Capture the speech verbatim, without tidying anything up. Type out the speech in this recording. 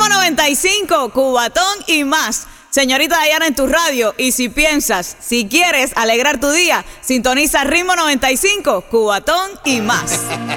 Ritmo noventa y cinco, Cubatón y más. Señorita Dayana en tu radio. Y si piensas, si quieres alegrar tu día, sintoniza Ritmo noventa y cinco, Cubatón y más.